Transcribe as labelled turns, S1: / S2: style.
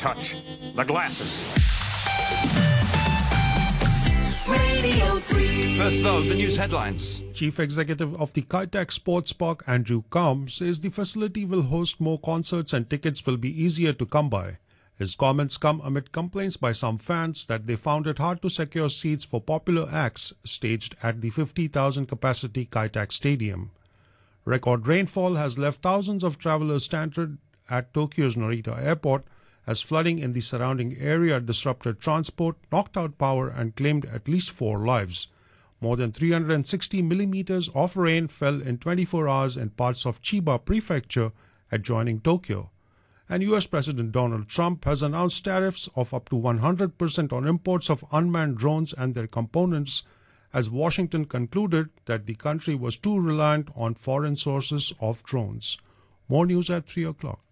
S1: touch. The glasses.
S2: Radio 3.
S1: First though, the news headlines.
S3: Chief Executive of the Kitech Sports Park, Andrew Kaum, says the facility will host more concerts and tickets will be easier to come by. His comments come amid complaints by some fans that they found it hard to secure seats for popular acts staged at the 50,000 capacity Kitech Stadium. Record rainfall has left thousands of travelers stranded at Tokyo's Narita Airport as flooding in the surrounding area disrupted transport, knocked out power and claimed at least 4 lives. More than 360 millimeters of rain fell in 24 hours in parts of Chiba Prefecture adjoining Tokyo. And US President Donald Trump has announced tariffs of up to 100% on imports of unmanned drones and their components, as Washington concluded that the country was too reliant on foreign sources of drones. More news at 3 o'clock.